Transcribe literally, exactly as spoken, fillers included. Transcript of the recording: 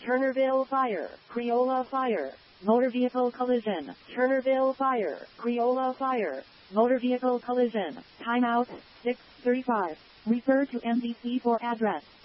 Turnerville Fire, Creola Fire, motor vehicle collision, Turnerville Fire, Creola Fire, motor vehicle collision, timeout, six thirty-five. Refer to M D C for address.